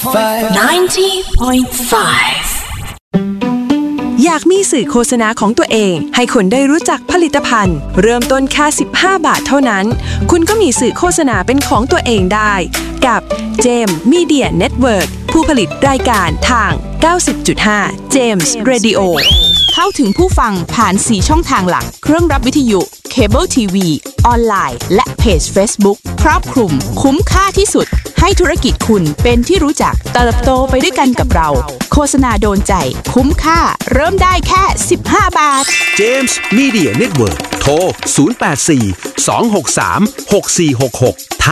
อยากมีสื่อโฆษณาของตัวเองให้คนได้รู้จักผลิตภัณฑ์เริ่มต้นแค่15 บาทเท่านั้นคุณก็มีสื่อโฆษณาเป็นของตัวเองได้กับเจมส์มีเดียเน็ตเวิร์กผู้ผลิตรายการทาง 90.5 เจมส์เรดิโอเข้าถึงผู้ฟังผ่าน4ช่องทางหลักเครื่องรับวิทยุเคเบิลทีวีออนไลน์และเพจ Facebook ครอบคลุมคุ้มค่าที่สุดให้ธุรกิจคุณเป็นที่รู้จักเติบโตไปด้วยกันกับเราโฆษณาโดนใจคุ้มค่าเริ่มได้แค่15 บาท James Media Network โทร 084 263 6466